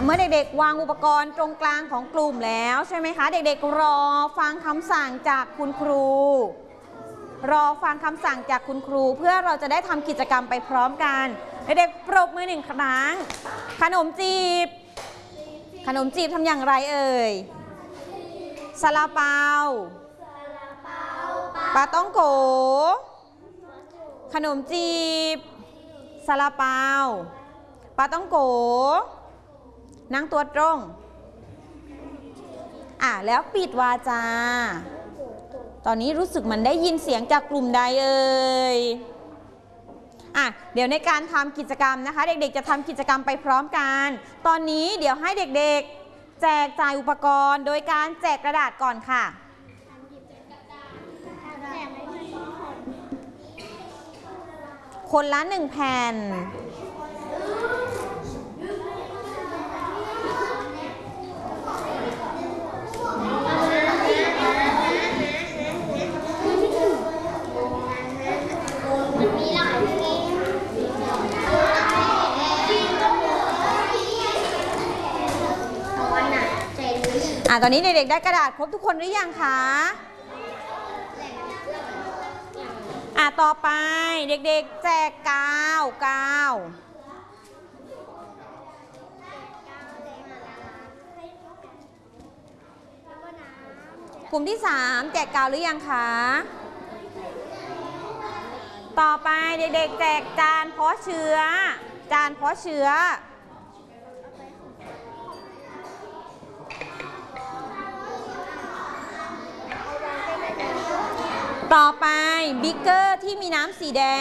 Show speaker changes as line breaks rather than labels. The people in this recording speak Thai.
มื่อเด็กๆวางอุปกรณ์ตรงกลางของกลุ่มแล้วใช่ไหมคะเด็กๆรอฟังคำสั่งจากคุณครูรอฟังคำสั่งจากคุณครูเพื่อเราจะได้ทำกิจกรรมไปพร้อมกันเด็กๆปรบมือ1 ครั้งขนมจีบทำอย่างไรเอ่ยซาลาเปาปลาต้องโกขนมจีบซาลาเปาปลาต้องโกนั่งตัวตรงแล้วปิดวาจาตอนนี้รู้สึกมันได้ยินเสียงจากกลุ่มใดเอ่ยเดี๋ยวในการทำกิจกรรมนะคะเด็กๆจะทำกิจกรรมไปพร้อมกันตอนนี้เดี๋ยวให้เด็กๆแจกจ่ายอุปกรณ์โดยการแจกกระดาษก่อนค่ะคนละ1 แผ่นตอนนี้เด็กๆได้กระดาษครบทุกคนหรือยังคะต่อไปเด็กๆแจกกาวกลุ่มที่3แจกกาวหรือยังคะต่อไปเด็กๆแจกจานเพาะเชื้อต่อไปบิ๊กเกอร์ที่มีน้ำสีแดง